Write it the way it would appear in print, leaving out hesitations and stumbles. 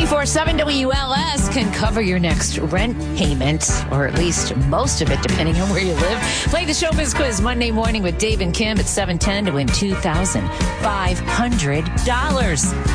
94.7 WLS can cover your next rent payment, or at least most of it, depending on where you live. Play the Showbiz Quiz Monday morning with Dave and Kim at 7:10 to win $2,500.